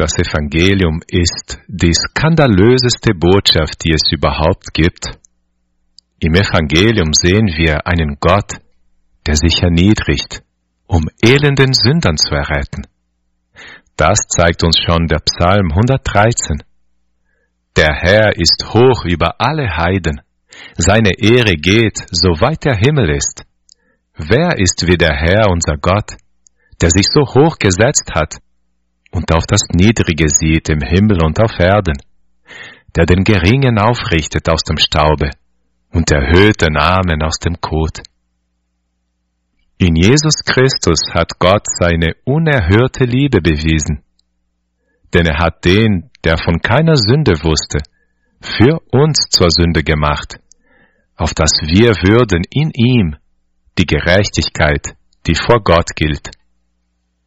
Das Evangelium ist die skandalöseste Botschaft, die es überhaupt gibt. Im Evangelium sehen wir einen Gott, der sich erniedrigt, um elenden Sündern zu erretten. Das zeigt uns schon der Psalm 113. Der Herr ist hoch über alle Heiden. Seine Ehre geht, soweit der Himmel ist. Wer ist wie der Herr, unser Gott, der sich so hoch gesetzt hat und auf das Niedrige sieht im Himmel und auf Erden, der den Geringen aufrichtet aus dem Staube und erhöht den Armen aus dem Kot. In Jesus Christus hat Gott seine unerhörte Liebe bewiesen, denn er hat den, der von keiner Sünde wusste, für uns zur Sünde gemacht, auf dass wir würden in ihm die Gerechtigkeit, die vor Gott gilt.